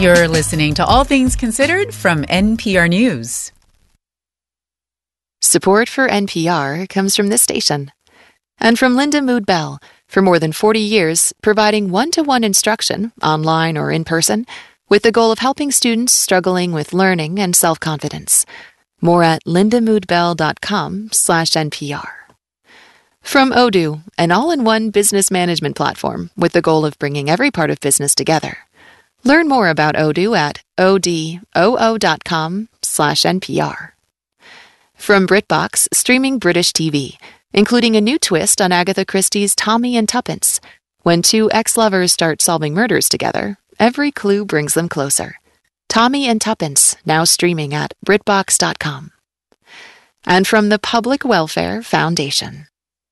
You're listening to All Things Considered from NPR News. Support for NPR comes from this station and from Linda Mood Bell. For more than 40 years, providing one-to-one instruction, online or in person, with the goal of helping students struggling with learning and self-confidence. More at lindamoodbell.com/NPR. From Odoo, an all-in-one business management platform with the goal of bringing every part of business together. Learn more about Odoo at odoo.com/NPR. From BritBox, streaming British TV, including a new twist on Agatha Christie's Tommy and Tuppence. When two ex-lovers start solving murders together, every clue brings them closer. Tommy and Tuppence, now streaming at BritBox.com. And from the Public Welfare Foundation.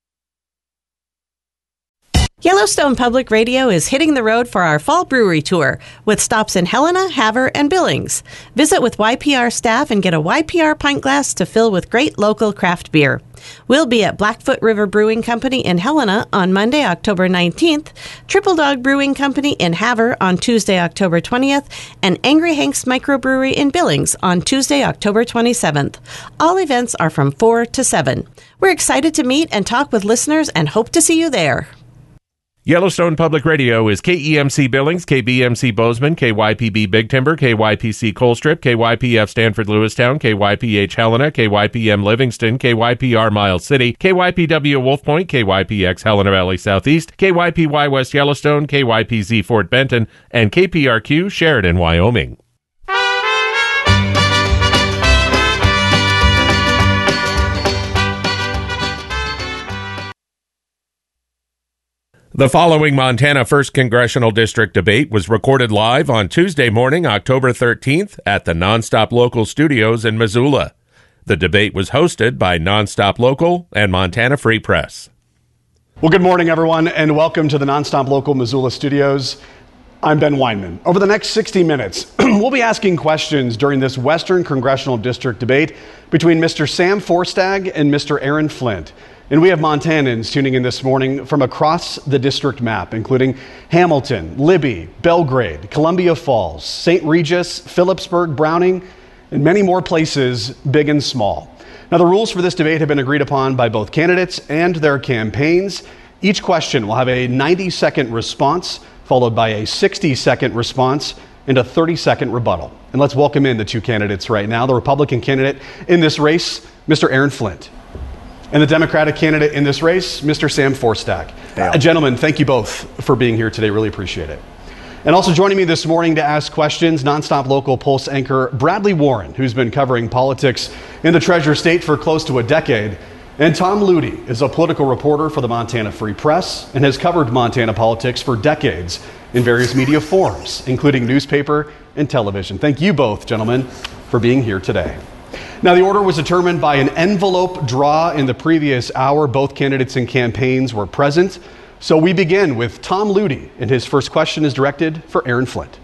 Yellowstone Public Radio is hitting the road for our fall brewery tour with stops in Helena, Havre, and Billings. Visit with YPR staff and get a YPR pint glass to fill with great local craft beer. We'll be at Blackfoot River Brewing Company in Helena on Monday, October 19th, Triple Dog Brewing Company in Havre on Tuesday, October 20th, and Angry Hank's Microbrewery in Billings on Tuesday, October 27th. All events are from 4 to 7. We're excited to meet and talk with listeners and hope to see you there. Yellowstone Public Radio is KEMC Billings, KBMC Bozeman, KYPB Big Timber, KYPC Colstrip, KYPF Stanford Lewistown, KYPH Helena, KYPM Livingston, KYPR Miles City, KYPW Wolf Point, KYPX Helena Valley Southeast, KYPY West Yellowstone, KYPZ Fort Benton, and KPRQ Sheridan, Wyoming. The following Montana 1st Congressional District debate was recorded live on Tuesday morning, October 13th, at the Nonstop Local Studios in Missoula. The debate was hosted by Nonstop Local and Montana Free Press. Well, good morning, everyone, and welcome to the Nonstop Local Missoula Studios. I'm Ben Weinman. Over the next 60 minutes, we'll be asking questions during this Western Congressional District debate between Mr. Sam Forstag and Mr. Aaron Flint. And we have Montanans tuning in this morning from across the district map, including Hamilton, Libby, Belgrade, Columbia Falls, St. Regis, Phillipsburg, Browning, and many more places, big and small. Now, the rules for this debate have been agreed upon by both candidates and their campaigns. Each question will have a 90-second response, followed by a 60-second response and a 30-second rebuttal. And let's welcome in the two candidates right now. The Republican candidate in this race, Mr. Aaron Flint. And the Democratic candidate in this race, Mr. Sam Forstag. Gentlemen, thank you both for being here today. Really appreciate it. And also joining me this morning to ask questions, Nonstop Local Pulse anchor Bradley Warren, who's been covering politics in the Treasure State for close to a decade. And Tom Ludy is a political reporter for the Montana Free Press and has covered Montana politics for decades in various media forms, including newspaper and television. Thank you both, gentlemen, for being here today. Now, the order was determined by an envelope draw in the previous hour. Both candidates and campaigns were present. So we begin with Tom Ludy, and his first question is directed for Aaron Flint.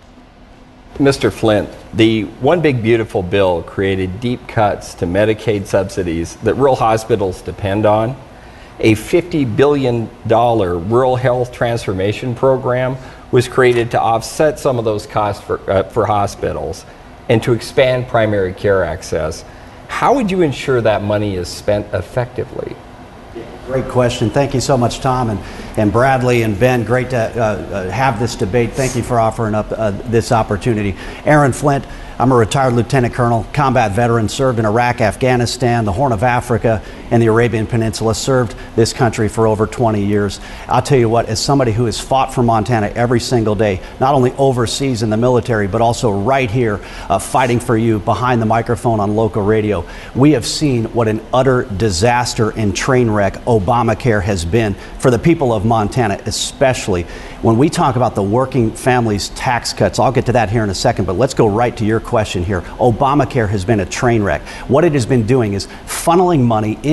Mr. Flint, the One Big Beautiful bill created deep cuts to Medicaid subsidies that rural hospitals depend on. A $50 billion rural health transformation program was created to offset some of those costs for hospitals and to expand primary care access. How would you ensure that money is spent effectively? Great question. Thank you so much, Tom and Bradley and Ben. Great to have this debate. Thank you for offering up this opportunity. Aaron Flint, I'm a retired lieutenant colonel, combat veteran, served in Iraq, Afghanistan, the Horn of Africa, and the Arabian Peninsula, served this country for over 20 years. I'll tell you what, as somebody who has fought for Montana every single day, not only overseas in the military, but also right here fighting for you behind the microphone on local radio, we have seen what an utter disaster and train wreck Obamacare has been for the people of Montana, especially when we talk about the working families tax cuts. I'll get to that here in a second, but let's go right to your question here. Obamacare has been a train wreck. What it has been doing is funneling money into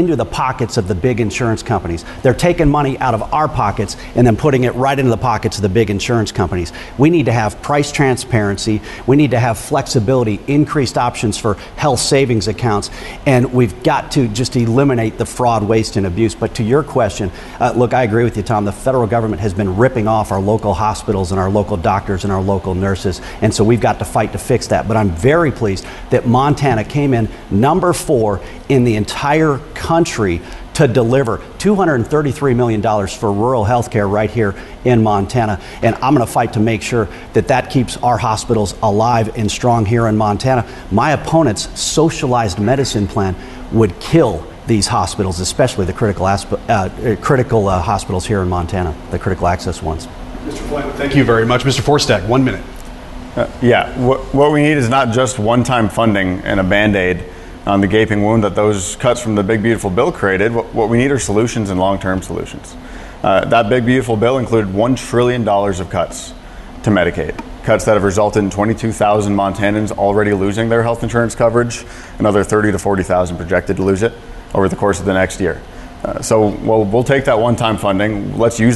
into the pockets of the big insurance companies. They're taking money out of our pockets and then putting it right into the pockets of the big insurance companies. We need to have price transparency. We need to have flexibility, increased options for health savings accounts, and we've got to just eliminate the fraud, waste, and abuse. But to your question, look, I agree with you, Tom. The federal government has been ripping off our local hospitals and our local doctors and our local nurses, and so we've got to fight to fix that. But I'm very pleased that Montana came in number 4 in the entire country to deliver $233 million for rural health care right here in Montana. And I'm going to fight to make sure that that keeps our hospitals alive and strong here in Montana. My opponent's socialized medicine plan would kill these hospitals, especially the critical hospitals here in Montana, the critical access ones. Mr. Flynn, thank you very much. Mr. Forstak, 1 minute. What we need is not just one-time funding and a Band-Aid on the gaping wound that those cuts from the Big Beautiful Bill created. What we need are solutions and long-term solutions. That Big Beautiful Bill included $1 trillion of cuts to Medicaid, cuts that have resulted in 22,000 Montanans already losing their health insurance coverage, another 30 to 40,000 projected to lose it over the course of the next year. So we'll take that one-time funding. Let's use